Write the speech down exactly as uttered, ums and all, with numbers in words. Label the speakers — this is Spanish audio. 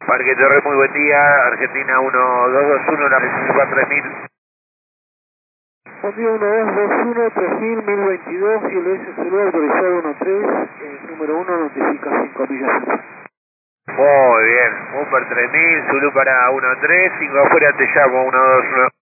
Speaker 1: Parque Torre, muy buen día. Argentina uno dos dos uno, la reserva tres mil.
Speaker 2: Buen día, uno dos dos uno, tres mil, mil veintidós, y el S C L autorizado uno tres, eh, número uno notifica cinco millas.
Speaker 1: Muy bien, Humber tres mil, Zulu para uno tres, cinco afuera, te llamo uno dos uno.